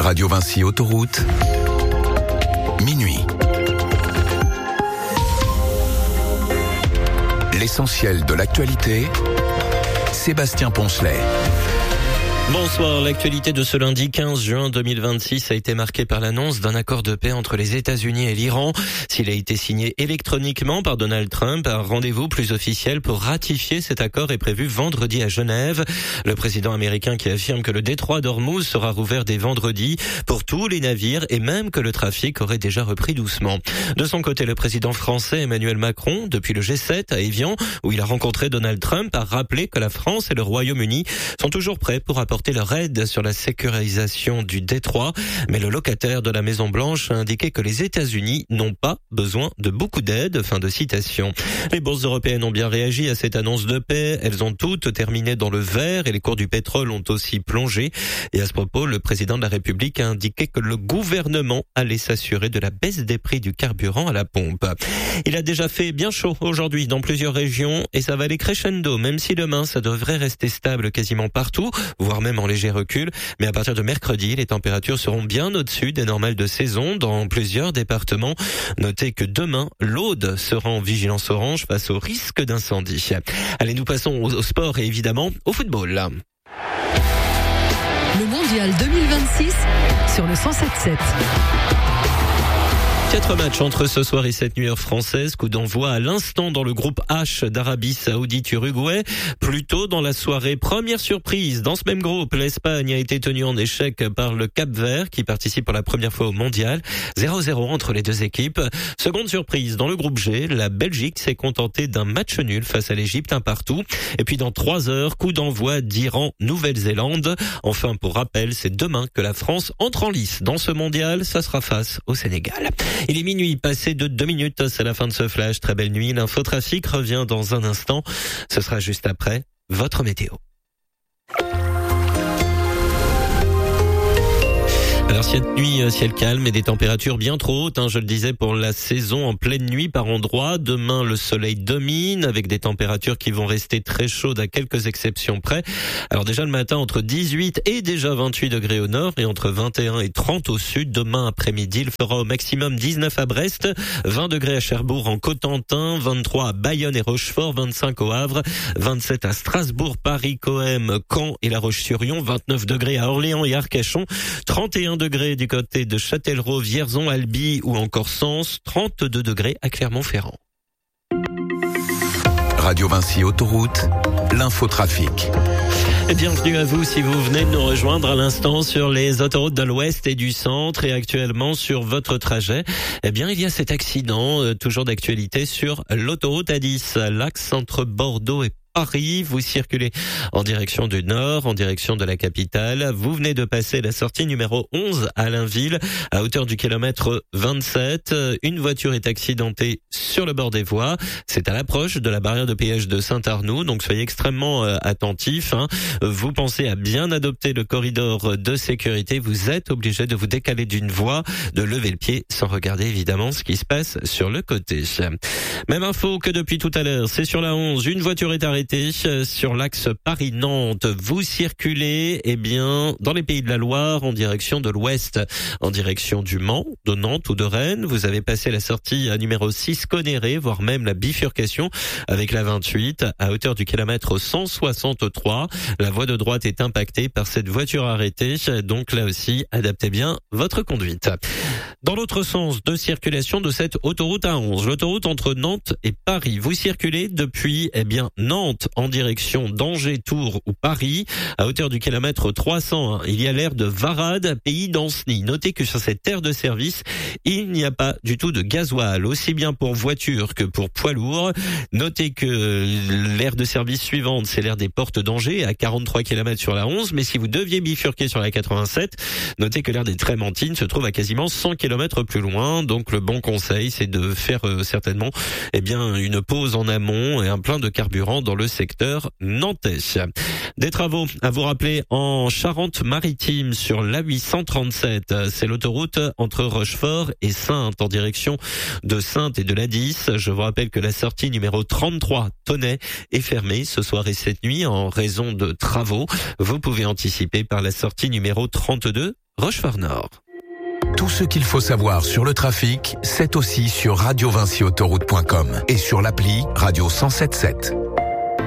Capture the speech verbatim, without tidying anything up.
Radio Vinci Autoroute, minuit. L'essentiel de l'actualité, Sébastien Poncelet. Bonsoir, l'actualité de ce lundi quinze juin deux mille vingt-six a été marquée par l'annonce d'un accord de paix entre les États-Unis et l'Iran. S'il a été signé électroniquement par Donald Trump, un rendez-vous plus officiel pour ratifier cet accord est prévu vendredi à Genève. Le président américain qui affirme que le détroit d'Ormuz sera rouvert dès vendredi pour tous les navires et même que le trafic aurait déjà repris doucement. De son côté, le président français Emmanuel Macron, depuis le G sept à Évian, où il a rencontré Donald Trump, a rappelé que la France et le Royaume-Uni sont toujours prêts pour apporter leur aide sur la sécurisation du détroit, mais le locataire de la Maison Blanche a indiqué que les États-Unis n'ont pas besoin de beaucoup d'aide. Fin de citation. Les bourses européennes ont bien réagi à cette annonce de paix. Elles ont toutes terminé dans le vert et les cours du pétrole ont aussi plongé. Et à ce propos, le président de la République a indiqué que le gouvernement allait s'assurer de la baisse des prix du carburant à la pompe. Il a déjà fait bien chaud aujourd'hui dans plusieurs régions et ça va aller crescendo, même si demain ça devrait rester stable quasiment partout, voire même en léger recul, mais à partir de mercredi, les températures seront bien au-dessus des normales de saison dans plusieurs départements. Notez que demain, l'Aude sera en vigilance orange face au risque d'incendie. Allez, nous passons au sport et évidemment au football. Le mondial deux mille vingt-six sur le cent sept sept. Quatre matchs entre ce soir et cette nuit heure française. Coup d'envoi à l'instant dans le groupe H d'Arabie Saoudite Uruguay. Plus tôt dans la soirée, première surprise. Dans ce même groupe, l'Espagne a été tenue en échec par le Cap-Vert qui participe pour la première fois au mondial. zéro zéro entre les deux équipes. Seconde surprise, dans le groupe G, la Belgique s'est contentée d'un match nul face à l'Égypte, un partout. Et puis dans trois heures, coup d'envoi d'Iran-Nouvelle-Zélande. Enfin, pour rappel, c'est demain que la France entre en lice dans ce mondial. Ça sera face au Sénégal. Il est minuit, passé de deux minutes, c'est la fin de ce flash. Très belle nuit, l'infotrafic revient dans un instant. Ce sera juste après votre météo. Alors cette nuit, ciel calme et des températures bien trop hautes, hein, je le disais, pour la saison en pleine nuit par endroits. Demain, le soleil domine avec des températures qui vont rester très chaudes à quelques exceptions près. Alors déjà le matin, entre dix-huit et déjà vingt-huit degrés au nord et entre vingt et un et trente au sud. Demain après-midi, il fera au maximum dix-neuf à Brest, vingt degrés à Cherbourg en Cotentin, vingt-trois à Bayonne et Rochefort, vingt-cinq au Havre, vingt-sept à Strasbourg, Paris, Coëm, Caen et La Roche-sur-Yon, vingt-neuf degrés à Orléans et Arcachon, trente et un degrés du côté de Châtellerault, Vierzon, Albi ou encore Sens, trente-deux degrés à Clermont-Ferrand. Radio Vinci Autoroute, l'infotrafic. Et bienvenue à vous si vous venez de nous rejoindre à l'instant sur les autoroutes de l'Ouest et du Centre et actuellement sur votre trajet. Eh bien, il y a cet accident, euh, toujours d'actualité sur l'autoroute A dix, l'axe entre Bordeaux et Paris. Vous circulez en direction du nord, en direction de la capitale. Vous venez de passer la sortie numéro onze à Allainville, à hauteur du kilomètre vingt-sept. Une voiture est accidentée sur le bord des voies. C'est à l'approche de la barrière de péage de Saint-Arnoux, donc soyez extrêmement euh, attentifs. Hein. Vous pensez à bien adopter le corridor de sécurité. Vous êtes obligé de vous décaler d'une voie, de lever le pied sans regarder évidemment ce qui se passe sur le côté. Même info que depuis tout à l'heure, c'est sur la onze. Une voiture est arrêtée sur l'axe Paris-Nantes. Vous circulez, eh bien, dans les Pays de la Loire, en direction de l'Ouest, en direction du Mans, de Nantes ou de Rennes. Vous avez passé la sortie à numéro six Conéré, voire même la bifurcation avec la vingt-huit, à hauteur du kilomètre cent soixante-trois. La voie de droite est impactée par cette voiture arrêtée, donc là aussi, adaptez bien votre conduite. Dans l'autre sens de circulation de cette autoroute A onze, l'autoroute entre Nantes et Paris, vous circulez depuis, eh bien, Nantes en direction d'Angers, Tours ou Paris, à hauteur du kilomètre trois cent un. Il y a l'aire de Varade, pays d'Anceny. Notez que sur cette aire de service, il n'y a pas du tout de gasoil, aussi bien pour voiture que pour poids lourd. Notez que l'aire de service suivante, c'est l'aire des Portes d'Angers, à quarante-trois kilomètres sur la onze. Mais si vous deviez bifurquer sur la quatre-vingt-sept, notez que l'aire des Trémentines se trouve à quasiment cent kilomètres plus loin. Donc le bon conseil, c'est de faire euh, certainement eh bien une pause en amont et un plein de carburant dans le le secteur nantais. Des travaux à vous rappeler en Charente-Maritime sur l'A huit cent trente-sept. C'est l'autoroute entre Rochefort et Saintes en direction de Saintes et de l'A dix. Je vous rappelle que la sortie numéro trente-trois Tonnet est fermée ce soir et cette nuit en raison de travaux. Vous pouvez anticiper par la sortie numéro trente-deux Rochefort Nord. Tout ce qu'il faut savoir sur le trafic, c'est aussi sur radio vinci autoroute point com et sur l'appli Radio cent sept sept.